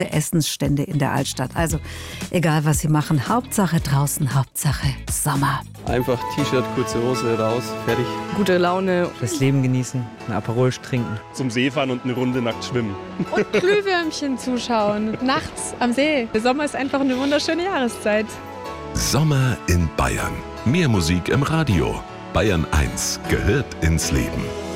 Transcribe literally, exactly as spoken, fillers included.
Essensstände in der Altstadt. Also egal, was Sie machen, Hauptsache draußen, Hauptsache Sommer. Einfach T-Shirt, kurze Hose, raus, fertig. Gute Laune. Das Leben genießen, ein Aperol trinken. Zum See fahren und eine Runde nackt schwimmen. Und Glühwürmchen zuschauen, nachts am See. Der Sommer ist einfach eine wunderschöne Jahreszeit. Sommer in Bayern. Mehr Musik im Radio. Bayern eins gehört ins Leben.